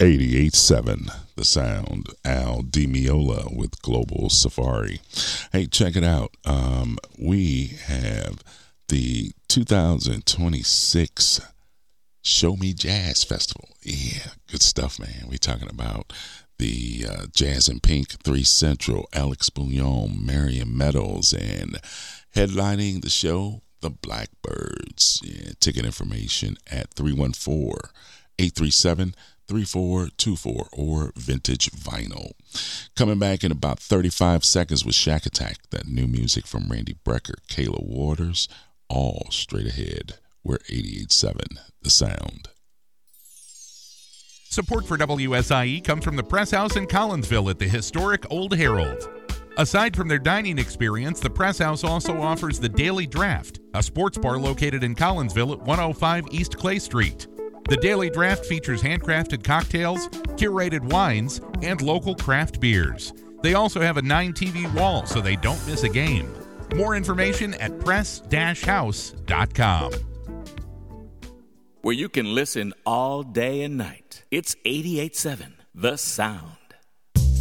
88.7 The Sound. Al DiMiola with Global Safari. Hey, check it out. We have the 2026 Show Me Jazz Festival. Yeah, good stuff, man. We're talking about the Jazz in Pink, 3 Central, Alex Bouillon, Marion Meadows, and headlining the show, the Blackbirds. Yeah, ticket information at 314-837-3424 or Vintage Vinyl. Coming back in about 35 seconds with Shack Attack, that new music from Randy Brecker, Kayla Waters, all straight ahead. We're 88.7 The Sound. Support for WSIE comes from the Press House in Collinsville at the historic Old Herald. Aside from their dining experience, the Press House also offers the Daily Draft, a sports bar located in Collinsville at 105 East Clay Street. The Daily Draft features handcrafted cocktails, curated wines, and local craft beers. They also have a 9-TV wall so they don't miss a game. More information at press-house.com. Where you can listen all day and night. It's 88.7 The Sound.